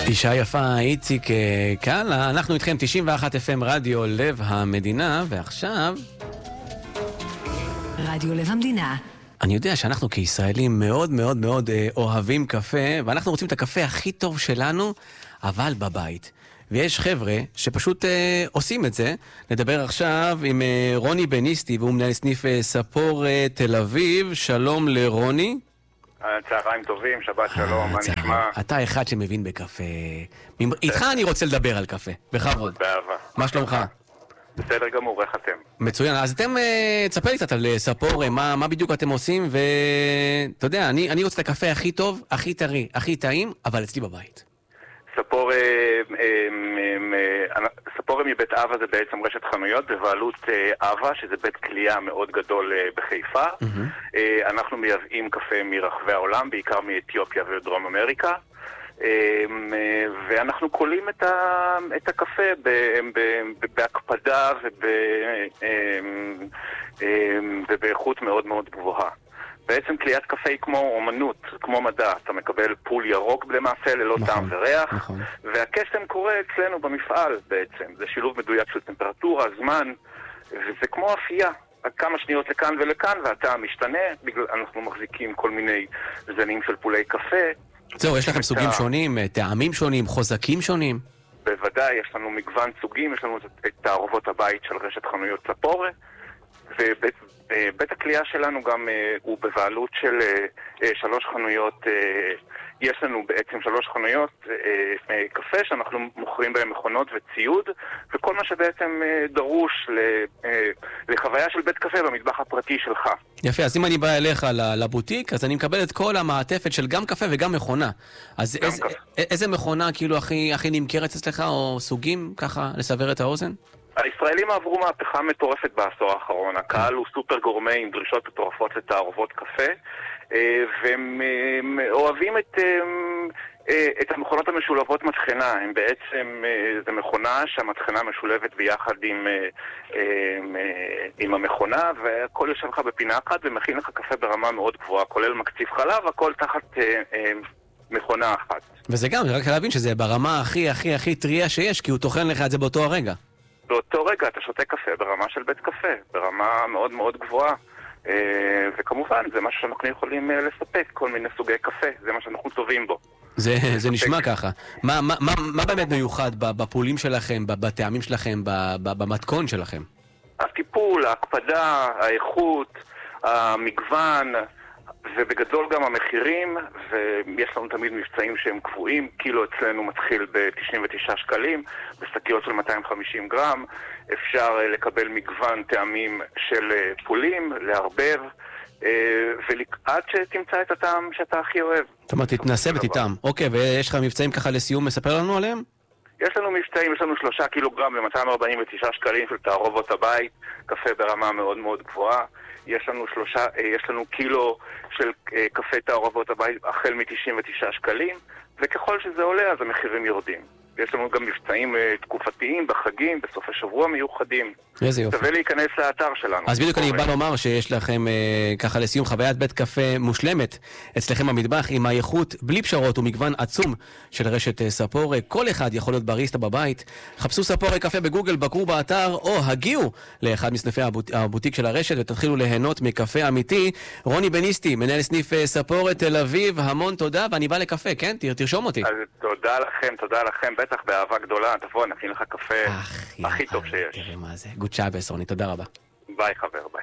אישה יפה, איציק קאלה, אנחנו איתכם 91 FM רדיו לב המדינה, ועכשיו רדיו לב המדינה. אני יודע שאנחנו כישראלים מאוד מאוד מאוד אוהבים קפה, ואנחנו רוצים את הקפה הכי טוב שלנו, אבל בבית. ויש חבר'ה שפשוט עושים את זה. נדבר עכשיו עם רוני בניסטי, והוא מנהל סניף ספור תל אביב. שלום לרוני. צהריים טובים, שבת שלום, מה נשמע? אתה אחד שמבין בקפה. איתך אני רוצה לדבר על קפה, בכבוד. באהבה. מה שלומך? בסדר גמור, איך אתם? מצוין, אז אתם תספר לי קצת על ספור, מה בדיוק אתם עושים, ואתה יודע, אני רוצה את הקפה הכי טוב, הכי טרי, הכי טעים, אבל אצלי בבית. ספור מבית אבא זה בעצם רשת חנויות בבעלות אבא, שזה בית קלייה מאוד גדול בחיפה. אנחנו מייבאים קפה מרחבי העולם, בעיקר מאתיופיה ודרום אמריקה. ואנחנו קולים את הקפה בהקפדה ובאיכות מאוד מאוד גבוהה. בעצם קליית קפה היא כמו אומנות, כמו מדע. אתה מקבל פול ירוק למעשה ללא טעם וריח, והקסם קורה אצלנו במפעל בעצם. זה שילוב מדויק של טמפרטורה, זמן, וזה כמו אפייה. כמה שניות לכאן ולכאן, והטעם משתנה. אנחנו מחזיקים כל מיני זנים של פולי קפה. זהו, יש לכם סוגים שונים, טעמים שונים, חוזקים שונים? בוודאי, יש לנו מגוון סוגים, יש לנו את תערובות הבית של רשת חנויות ספורה, ובית הקלייה שלנו גם הוא בבעלות של 3 חנויות, יש לנו בעצם 3 חנויות קפה שאנחנו מוכרים בהם מכונות וציוד, וכל מה שבעצם דרוש לחוויה של בית קפה במטבח הפרטי שלך. יפה, אז אם אני בא אליך לבוטיק, אז אני מקבל את כל המעטפת של גם קפה וגם מכונה. אז איזה מכונה כאילו הכי נמכרת אצלך, או סוגים ככה לסבר את האוזן? הישראלים עברו מהפכה מטורפת בעשור האחרון. הקהל הוא סופר גורמי עם דרישות מטורפות לתערובות קפה, והם אוהבים את המכונות המשולבות מטחנה. הם בעצם, זו מכונה שהמטחנה משולבת ביחד עם המכונה, והכל יושב לך בפינה אחת ומכין לך קפה ברמה מאוד גבוהה, כולל מקציף חלב, הכל תחת מכונה אחת. וזה גם, רק להבין שזה ברמה הכי טריה שיש, כי הוא תוכן לך את זה באותו הרגע. באותו רגע אתה שותה קפה ברמה של בית קפה, ברמה מאוד מאוד גבוהה, וכמובן זה מה שאנחנו יכולים לספק, כל מיני סוגי קפה, זה מה שאנחנו טובים בו. זה נשמע ככה. מה באמת מיוחד בפולים שלכם, בטעמים שלכם, במתכון שלכם? הטיפול, ההקפדה, האיכות, המגוון, ובגדול גם המחירים, ויש לנו תמיד מבצעים שהם קבועים. קילו אצלנו מתחיל ב-99 שקלים, בשקיות של 250 גרם, אפשר לקבל מגוון טעמים של פולים, לערבב, ועד שתמצא את הטעם שאתה הכי אוהב. זאת אומרת, תתנסה ותטעם. אוקיי, ויש לך מבצעים ככה לסיום, מספר לנו עליהם? יש לנו מבצעים, יש לנו 3 קילוגרם ב-249 שקלים של תערובות הבית, קפה ברמה מאוד מאוד גבוהה. יש לנו קילו של קפה תערובות הבית החל מ-99 שקלים, וככל שזה עולה אז המחירים יורדים. יש לנו גם מבצעים תקופתיים בחגים, בסוף השבוע מיוחדים. איזה יופי. שווה להיכנס לאתר שלנו. אז בדיוק אני בא לומר שיש לכם ככה לסיום חוויית בית קפה מושלמת אצלכם במטבח, עם האיכות בלי פשרות ומגוון עצום של רשת ספורה. כל אחד יכול להיות בריסטה בבית. חפשו ספורה קפה בגוגל, בקרו באתר, או הגיעו לאחד מסניפי הבוטיק של הרשת ותתחילו ליהנות מקפה אמיתי. רוני בניסטי, מנהל סניף ספורה תל אביב, המון תודה, ואני בא לקפה, כן? תרשום אותי. אז תודה לכם, בטח באהבה גדולה. תבוא, נכין לך קפה הכי טוב שיש. תראה מה זה. גוצ'אבס, רוני, תודה רבה. ביי חבר, ביי.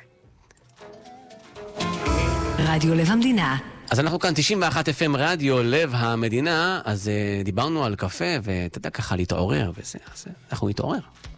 רדיו לב המדינה. אז אנחנו כאן 91 FM רדיו לב המדינה, אז דיברנו על קפה, ואתה יודע ככה להתעורר, וזה, אז אנחנו נתעורר.